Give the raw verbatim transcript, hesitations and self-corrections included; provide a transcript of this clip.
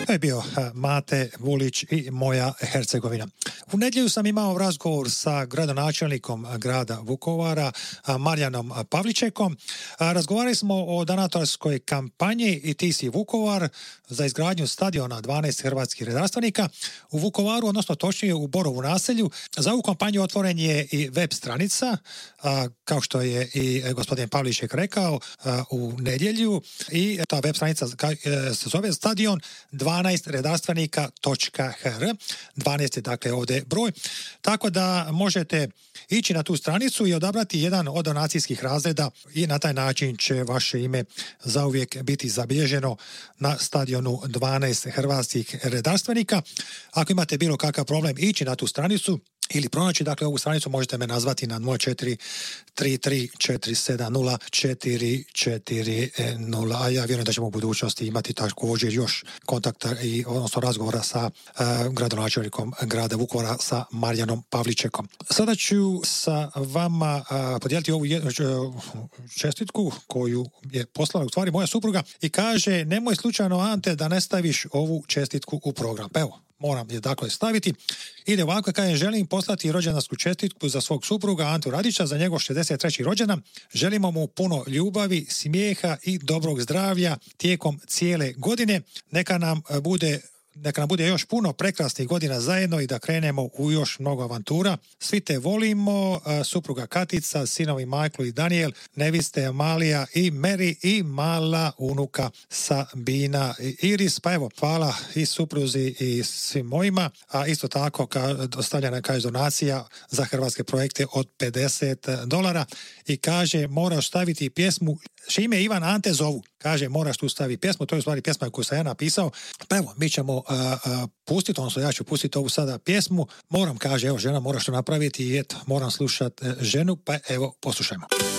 To je bio Mate Vulić i Moja Hercegovina. U nedjelju sam imao razgovor sa gradonačelnikom grada Vukovara, Marijanom Pavličekom. Razgovarali smo o donatorskoj kampanji I Ti si Vukovar za izgradnju stadiona dvanaest hrvatskih redarstvenika u Vukovaru, odnosno točnije u Borovu naselju. Za ovu kampanju otvoren je i web stranica, kao što je i gospodin Pavliček rekao, u nedjelju, i ta web stranica se zove stadion dvanaest redarstvenika točka hr. dvanaest je dakle ovdje broj. Tako da možete ići na tu stranicu i odabrati jedan od donacijskih razreda i na taj način će vaše ime zauvijek biti zabilježeno na stadionu dvanaest hrvatskih redarstvenika. Ako imate bilo kakav problem ići na tu stranicu ili pronaći, dakle, ovu stranicu možete me nazvati na nula četiri tri tri četiri sedam nula četiri četiri nula, a ja vjerujem da ćemo u budućnosti imati također još kontakta i odnosno razgovora sa uh, gradonačelnikom grada Vukovara, sa Marijanom Pavličekom. Sada ću sa vama uh, podijeliti ovu jednu čestitku koju je poslala u stvari moja supruga i kaže: nemoj slučajno, Ante, da ne staviš ovu čestitku u program. Pa evo, moram je dakle staviti. Ide ovako, kaže: želim poslati rođendansku čestitku za svog supruga Antu Radića za njegov šezdeset treći rođendan. Želimo mu puno ljubavi, smijeha i dobrog zdravlja tijekom cijele godine. Neka nam bude Neka nam bude još puno prekrasnih godina zajedno i da krenemo u još mnogo avantura. Svi te volimo, supruga Katica, sinovi Michael i Daniel, neviste Amalija i Mary i mala unuka Sabina i Iris. Pa evo, hvala i supruzi i svim mojima, a isto tako dostavljena kaže donacija za hrvatske projekte od pedeset dolara i kaže: moraš staviti pjesmu Šime Ivan Ante zovu. Kaže: moraš tu staviti pjesmu, to je u stvari pjesma koju sam ja napisao. Pa evo, mi ćemo uh, uh, pustiti, odnosno ja ću pustiti ovu sada pjesmu. Moram, kaže, evo žena, moraš to napraviti i eto, moram slušati uh, ženu, pa evo, poslušajmo.